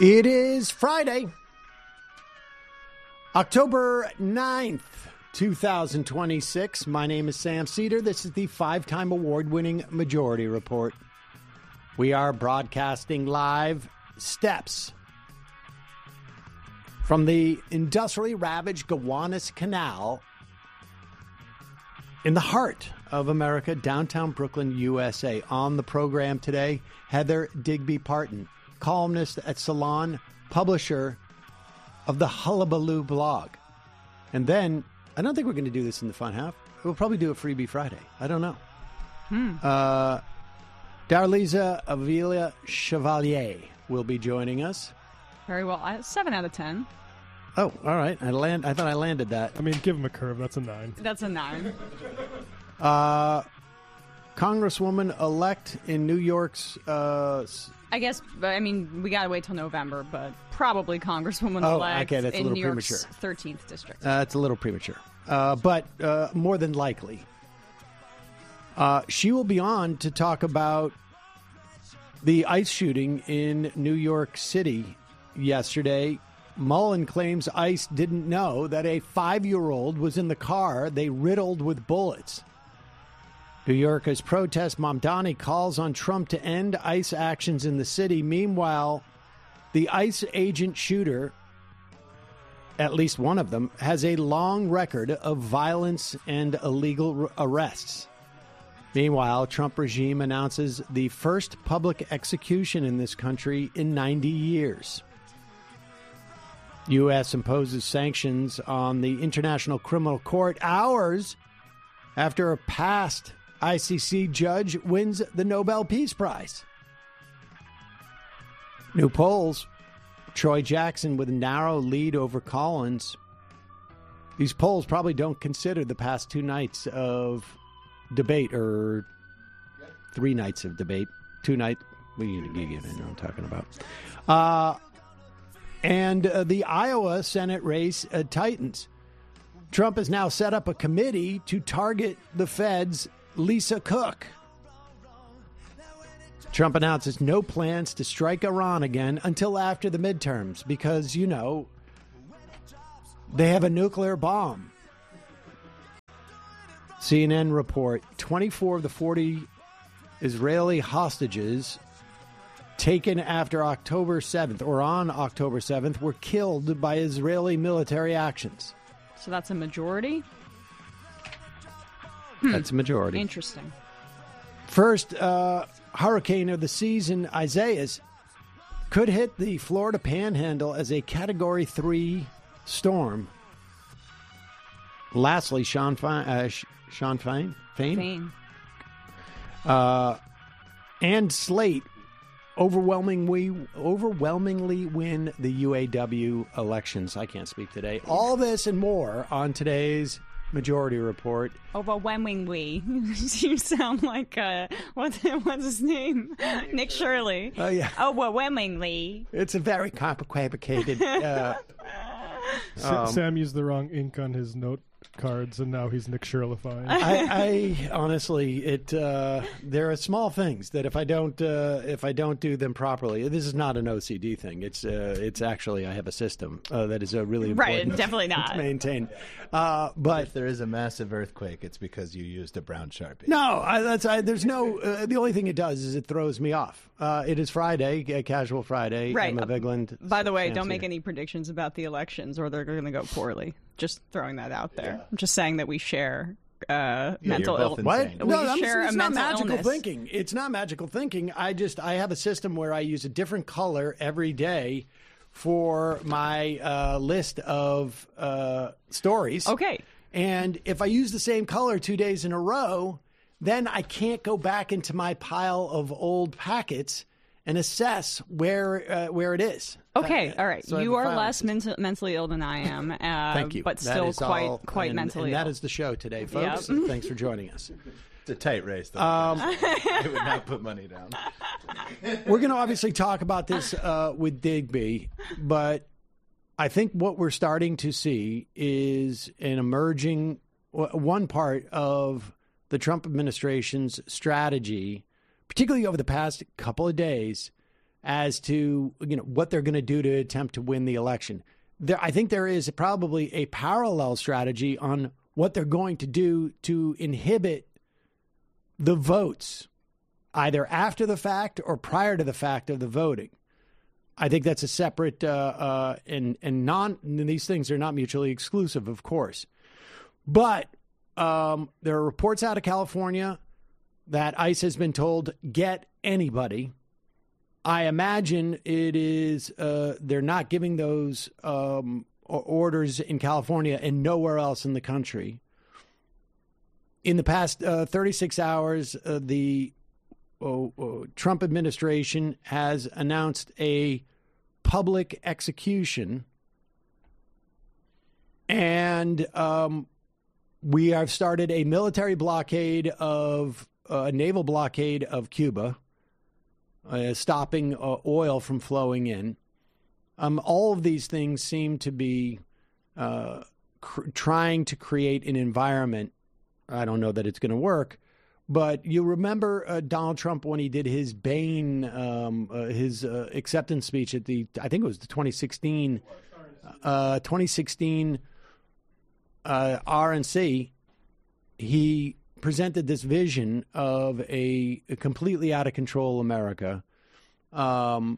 It is Friday, October 9th, 2026. My name is Sam Cedar. This is the five-time award-winning Majority Report. We are broadcasting live steps from the industrially ravaged Gowanus Canal in the heart of America, downtown Brooklyn, USA. On the program today, Heather Digby Parton, columnist at Salon, publisher of the Hullabaloo blog. And then, I don't think we're going to do this in the fun half. We'll probably do a Freebie Friday. I don't know. Darlisa Avila Chevalier will be joining us. Very well. 7 out of 10. Oh, all right. I thought I landed that. I mean, give him a curve. That's a 9. That's a 9. Congresswoman-elect in New York's... I guess, we got to wait till November, but probably Congresswoman-elect in New York's 13th district. It's a little premature, but more than likely. She will be on to talk about the ICE shooting in New York City yesterday. Mullen claims ICE didn't know that a 5-year-old was in the car they riddled with bullets. New Yorkers protest. Mamdani calls on Trump to end ICE actions in the city. Meanwhile, the ICE agent shooter, at least one of them, has a long record of violence and illegal arrests. Meanwhile, Trump regime announces the first public execution in this country in 90 years. U.S. imposes sanctions on the International Criminal Court hours after a past ICC judge wins the Nobel Peace Prize. New polls, Troy Jackson with a narrow lead over Collins. These polls probably don't consider the past 2 nights of debate, or 3 nights of debate. 2 nights. You know what I'm talking about. And the Iowa Senate race tightens. Trump has now set up a committee to target the Fed's Lisa Cook. Trump announces no plans to strike Iran again until after the midterms because, they have a nuclear bomb. CNN report 24 of the 40 Israeli hostages taken after October 7th or on October 7th were killed by Israeli military actions. So that's a majority? That's a majority. Interesting. First hurricane of the season, Isaias, could hit the Florida Panhandle as a Category 3 storm. Lastly, Sean Fain? And Slate overwhelmingly win the UAW elections. I can't speak today. All this and more on today's Majority Report. Overwhelmingly. You sound like, what's his name? Nick Shirley. Oh, yeah. Overwhelmingly. It's a very complicated... Sam used the wrong ink on his note cards, and now he's Nick Shirlifying. I honestly, there are small things that if I don't do them properly, this is not an OCD thing. It's actually I have a system that is really important. Right, definitely not to maintain. But if there is a massive earthquake, it's because you used a brown Sharpie. No, there's no. The only thing it does is it throws me off. It is Friday, a casual Friday. Right. Emma Vigland. By the way, don't make any predictions about the elections, or they're going to go poorly. Just throwing that out there. Yeah. I'm just saying that we share mental illness. What? No, it's not magical illness. thinking. It's not magical thinking. I have a system where I use a different color every day for my list of stories. Okay. And if I use the same color 2 days in a row, then I can't go back into my pile of old packets and assess where it is. Okay, all right. So you are less mentally ill than I am. Thank you. But still quite mentally ill. And that is the show today, folks. Yep. Thanks for joining us. It's a tight race, though. I would not put money down. We're going to obviously talk about this with Digby, but I think what we're starting to see is an emerging one part of the Trump administration's strategy, particularly over the past couple of days, as to what they're going to do to attempt to win the election. I think there is probably a parallel strategy on what they're going to do to inhibit the votes, either after the fact or prior to the fact of the voting. I think that's a separate and these things are not mutually exclusive, of course. But there are reports out of California that ICE has been told, get anybody. I imagine it is they're not giving those orders in California and nowhere else in the country. In the past 36 hours, the Trump administration has announced a public execution, and we have started a military blockade of a naval blockade of Cuba, stopping oil from flowing in. All of these things seem to be trying to create an environment. I don't know that it's going to work, but you remember Donald Trump when he did his his acceptance speech at I think it was the 2016 RNC. He presented this vision of a completely out of control America. And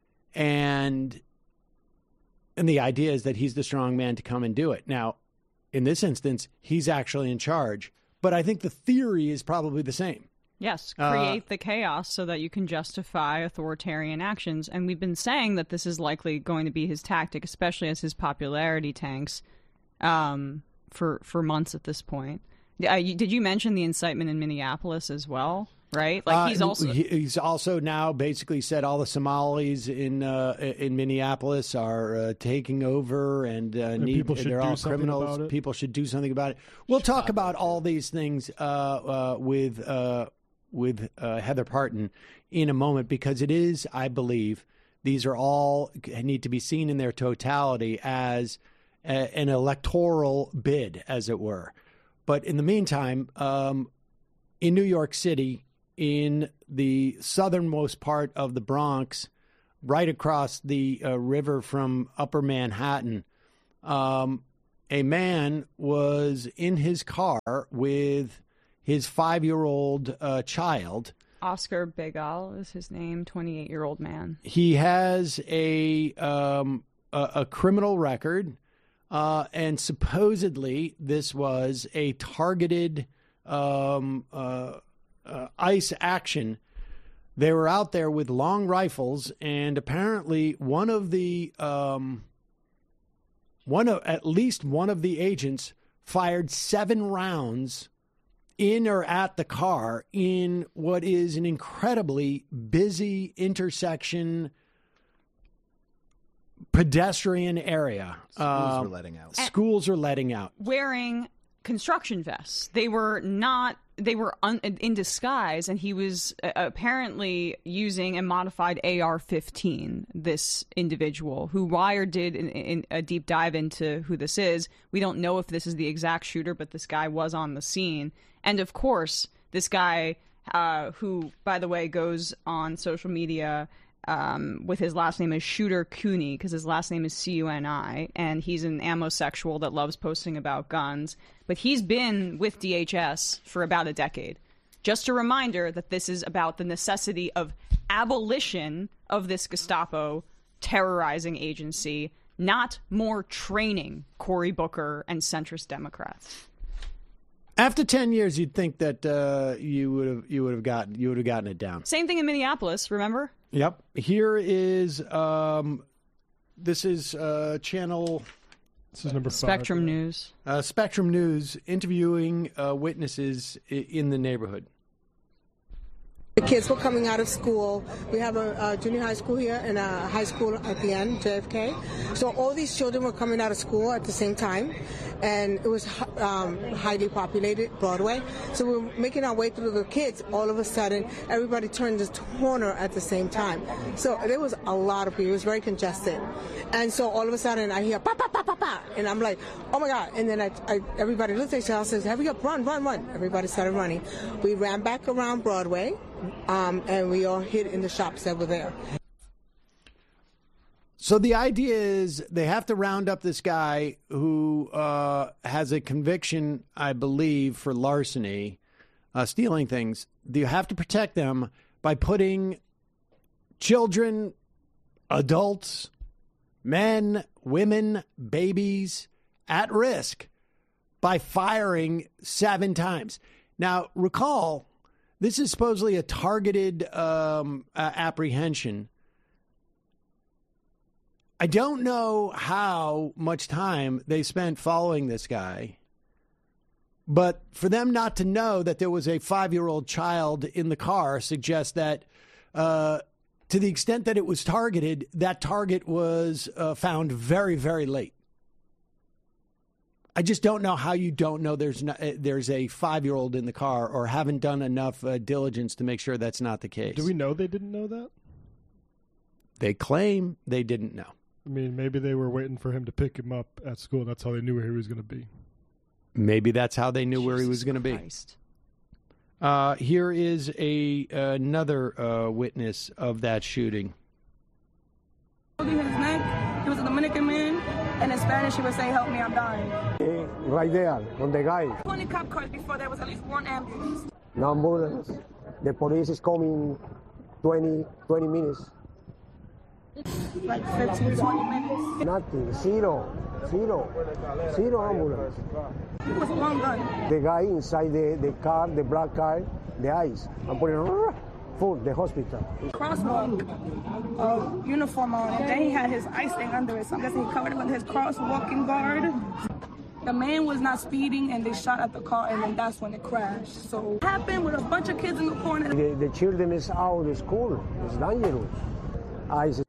the idea is that he's the strong man to come and do it. Now, in this instance, he's actually in charge. But I think the theory is probably the same. Yes, create the chaos so that you can justify authoritarian actions. And we've been saying that this is likely going to be his tactic, especially as his popularity tanks for months at this point. Did you mention the incitement in Minneapolis as well? Right, like he's also now basically said all the Somalis in Minneapolis are taking over and they're all criminals. People should do something about it. We'll talk about all these things with Heather Parton in a moment, because it is, I believe, these are all need to be seen in their totality as an electoral bid, as it were. But in the meantime, in New York City, in the southernmost part of the Bronx, right across the river from Upper Manhattan, a man was in his car with his 5-year-old child. Oscar Begal is his name, 28-year-old man. He has a criminal record, and supposedly this was a targeted ICE action. They were out there with long rifles, and apparently at least one of the agents fired 7 rounds in or at the car in what is an incredibly busy intersection pedestrian area. Schools are letting out. Wearing construction vests. They were in disguise, and he was apparently using a modified AR-15, this individual, who Wire did in a deep dive into who this is. We don't know if this is the exact shooter, but this guy was on the scene. And, of course, this guy, who, by the way, goes on social media with his last name as Shooter Cooney, because his last name is Cuni, and he's an ammosexual that loves posting about guns. But he's been with DHS for about a decade. Just a reminder that this is about the necessity of abolition of this Gestapo terrorizing agency, not more training Cory Booker and centrist Democrats. After 10 years, you'd think that you would have gotten it down. Same thing in Minneapolis, remember? Yep. Here is this is channel. This is number 5. Spectrum News. Spectrum News interviewing witnesses in the neighborhood. The kids were coming out of school. We have a junior high school here and a high school at the end, JFK. So all these children were coming out of school at the same time, and it was highly populated, Broadway. So we were making our way through the kids. All of a sudden, everybody turned the corner at the same time. So there was a lot of people. It was very congested. And so all of a sudden, I hear, pa, pa, pa, pa, pa. And I'm like, oh, my God. And then everybody looked at each other and says, hurry up, run, run, run. Everybody started running. We ran back around Broadway. And we all hid in the shops that were there. So the idea is they have to round up this guy who has a conviction, I believe, for larceny, stealing things. You have to protect them by putting children, adults, men, women, babies at risk by firing 7 times. Now, recall, this is supposedly a targeted apprehension. I don't know how much time they spent following this guy, but for them not to know that there was a 5-year-old child in the car suggests that to the extent that it was targeted, that target was found very, very late. I just don't know how you don't know there's a 5-year-old in the car or haven't done enough diligence to make sure that's not the case. Do we know they didn't know that? They claim they didn't know. I mean, maybe they were waiting for him to pick him up at school. That's how they knew where he was going to be. Maybe that's how they knew where he was going to be. Here is another witness of that shooting. His neck. He was a Dominican man, and in Spanish he would say, "Help me, I'm dying." Right there, on the guy. 20 cop cars before there was at least one ambulance. No ambulance. The police is coming 20 minutes. Like 15, 20 minutes. Nothing. Zero ambulance. It was one gun. The guy inside the car, the black car, the ice. I'm putting full, the hospital. Crosswalk, uniform on, and then he had his ice thing under it. So I'm guessing he covered it with his crosswalking guard. The man was not speeding, and they shot at the car, and then that's when it crashed. So it happened with a bunch of kids in the corner. The children is out of school. It's dangerous. Ice.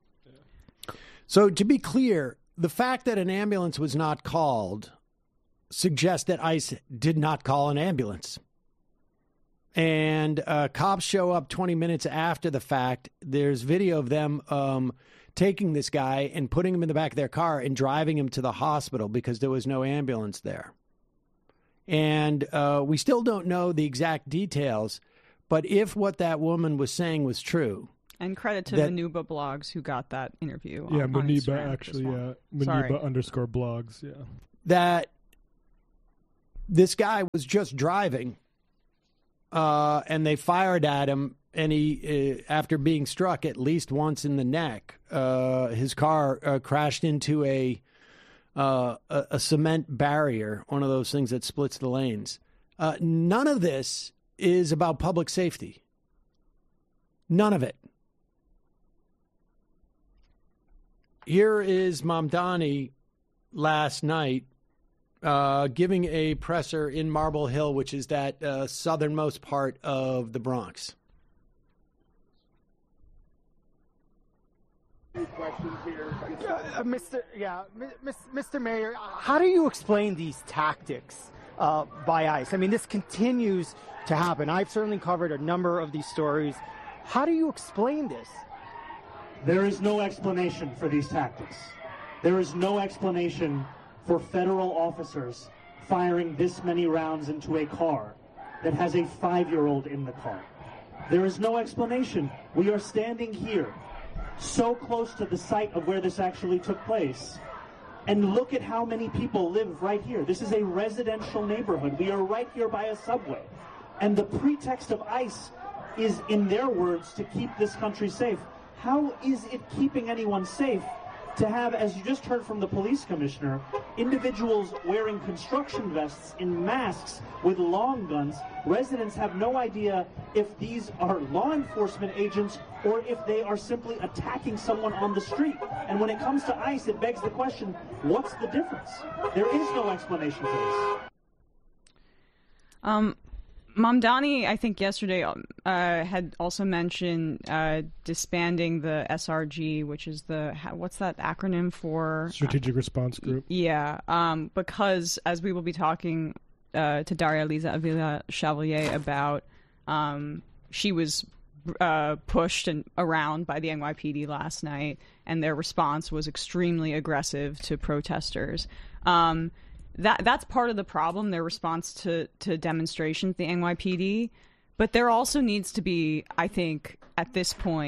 So to be clear, the fact that an ambulance was not called suggests that ICE did not call an ambulance. And cops show up 20 minutes after the fact. There's video of them taking this guy and putting him in the back of their car and driving him to the hospital because there was no ambulance there. And we still don't know the exact details, but if what that woman was saying was true. And credit to Muniba Blogs who got that interview. Yeah, on Muniba Instagram actually, well. Muniba_blogs, yeah. That this guy was just driving and they fired at him, and he, after being struck at least once in the neck, his car crashed into a cement barrier, one of those things that splits the lanes. None of this is about public safety. None of it. Here is Mamdani last night giving a presser in Marble Hill, which is that southernmost part of the Bronx. Mr. Mayor, how do you explain these tactics by ICE? I mean, this continues to happen. I've certainly covered a number of these stories. How do you explain this? There is no explanation for these tactics. There is no explanation for federal officers firing this many rounds into a car that has a 5-year-old in the car. There is no explanation. We are standing here, so close to the site of where this actually took place. And look at how many people live right here. This is a residential neighborhood. We are right here by a subway. And the pretext of ICE is, in their words, to keep this country safe. How is it keeping anyone safe to have, as you just heard from the police commissioner, individuals wearing construction vests in masks with long guns? Residents have no idea if these are law enforcement agents or if they are simply attacking someone on the street. And when it comes to ICE, it begs the question, what's the difference? There is no explanation for this. Mamdani, I think yesterday, had also mentioned disbanding the SRG, which is what's that acronym for? Strategic Response Group. Yeah, because as we will be talking to Daria Liza Avila Chevalier about, she was pushed around by the NYPD last night, and their response was extremely aggressive to protesters. That's part of the problem, their response to demonstrations, the NYPD. But there also needs to be, I think, at this point,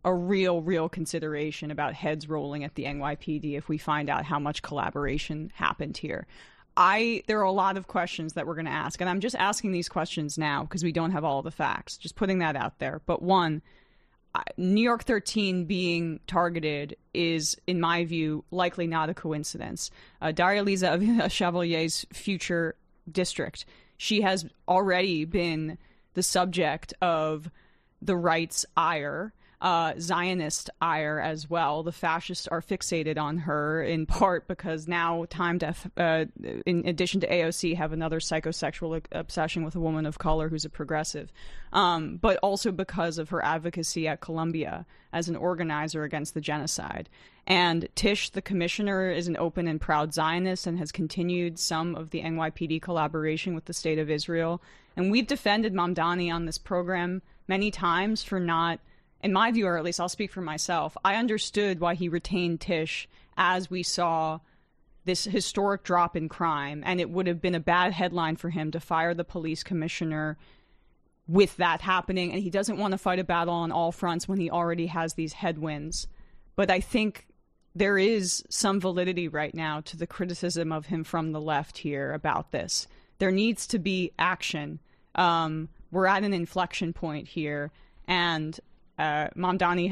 a real consideration about heads rolling at the NYPD if we find out how much collaboration happened here. There are a lot of questions that we're going to ask, and I'm just asking these questions now because we don't have all the facts, just putting that out there. But one, New York 13 being targeted is, in my view, likely not a coincidence. Daria-Liza Avila Chevalier's future district, she has already been the subject of the right's ire, Zionist ire as well. The fascists are fixated on her in part because now Time Def, in addition to AOC, have another psychosexual obsession with a woman of color who's a progressive, but also because of her advocacy at Columbia as an organizer against the genocide. And Tish, the commissioner, is an open and proud Zionist and has continued some of the NYPD collaboration with the State of Israel. And we've defended Mamdani on this program many times for not, in my view, or at least I'll speak for myself, I understood why he retained Tish as we saw this historic drop in crime, and it would have been a bad headline for him to fire the police commissioner with that happening, and he doesn't want to fight a battle on all fronts when he already has these headwinds. But I think there is some validity right now to the criticism of him from the left here about this. There needs to be action. We're at an inflection point here, and Mamdani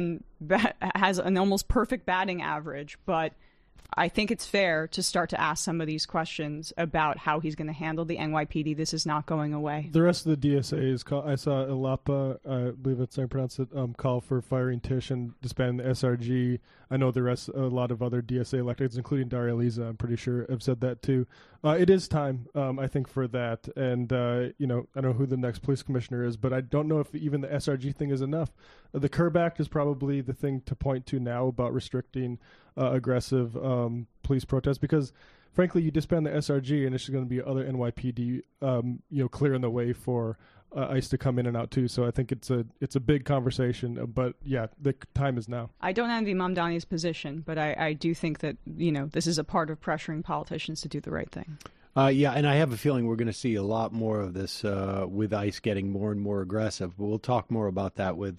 has an almost perfect batting average, but I think it's fair to start to ask some of these questions about how he's going to handle the NYPD. This is not going away. The rest of the DSA is I saw Ilapa, I believe that's how you pronounce it, call for firing Tish and disbanding the SRG. I know a lot of other DSA electeds, including Daria-Liza, I'm pretty sure, have said that too. It is time, I think, for that. And, I don't know who the next police commissioner is, but I don't know if even the SRG thing is enough. The Curb Act is probably the thing to point to now about restricting aggressive police protests, because frankly, you disband the SRG and it's just going to be other NYPD, clearing the way for ICE to come in and out too. So I think it's a big conversation, but yeah, the time is now. I don't envy Mamdani's position, but I do think that, this is a part of pressuring politicians to do the right thing. Yeah, and I have a feeling we're going to see a lot more of this with ICE getting more and more aggressive. But we'll talk more about that with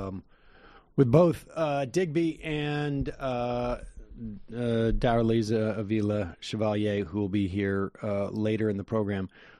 both Digby and Daria-Liza Avila Chevalier, who will be here later in the program.